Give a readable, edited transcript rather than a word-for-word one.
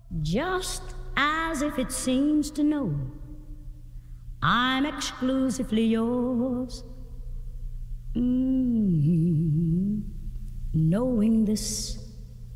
just as if it seems to know I'm exclusively yours. Knowing this,